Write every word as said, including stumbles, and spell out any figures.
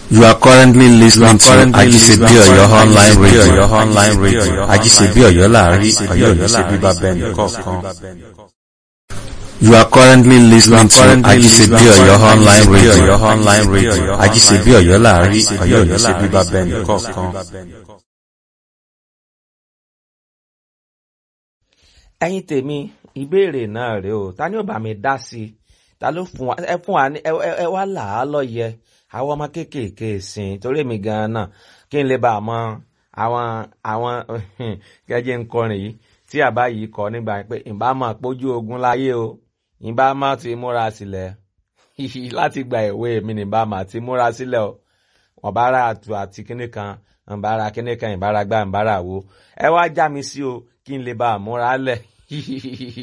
You are currently listening to Ajisebi Oyo online radio. Online radio. Ajisebi Oyo láàrin Oyo ní ṣe bíbá bẹ́ẹ̀ kọ̀ọ̀kan. You are currently listening to Ajisebi Oyo online radio. Online radio. Ajisebi Oyo láàrin Oyo ní ṣe bíbá bẹ́ẹ̀ kọ̀ọ̀kan. Ẹ̀yin tèmi, ìbéèrè náà rèé o, ta ni ó bá mi dá sí i? Ta ló fún wa ẹ fún wa ní ẹ wá là á lọ́yẹ àwọn ọmọ kéékèèké sìn torí mi gan-an náà kí n lè bá mọ àwọn àwọn gẹ́gẹ́ ń kọrin yìí tí àbá yìí kọ nígbà pé ìbá máa pójú ogun láyé o ìbá máa ti múra sílẹ̀ láti gba ìwé mi ní ìbá máa ti múra sílẹ̀ o wọ́n bá ra àtù àti kíní kan ìbára kíní kan ìbára gbá ìbára wo ẹ wá já mi sí o kí n lè bá múra lẹ̀